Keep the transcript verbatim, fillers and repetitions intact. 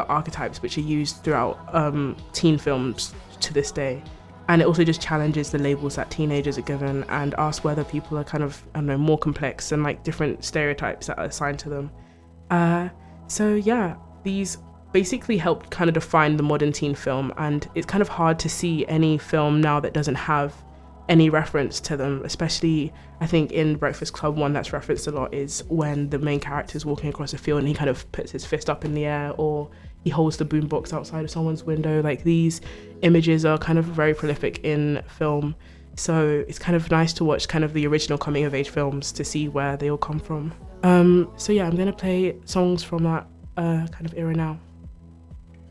archetypes which are used throughout um, teen films to this day. And it also just challenges the labels that teenagers are given and asks whether people are kind of, I don't know, more complex and like different stereotypes that are assigned to them. Uh, so yeah, these basically helped kind of define the modern teen film, and it's kind of hard to see any film now that doesn't have any reference to them, especially I think in Breakfast Club, one that's referenced a lot is when the main character is walking across a field and he kind of puts his fist up in the air, or he holds the boombox outside of someone's window. Like, these images are kind of very prolific in film, so it's kind of nice to watch kind of the original coming of age films to see where they all come from. Um, so yeah, I'm gonna play songs from that uh, kind of era now.